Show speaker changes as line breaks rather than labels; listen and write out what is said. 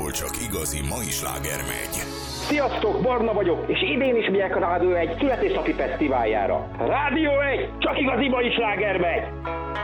ahol csak igazi mai sláger megy.
Sziasztok, Barna vagyok, és idén is megyek a Rádió 1 születésnapi fesztiváljára. Rádió 1, csak igazi mai sláger megy!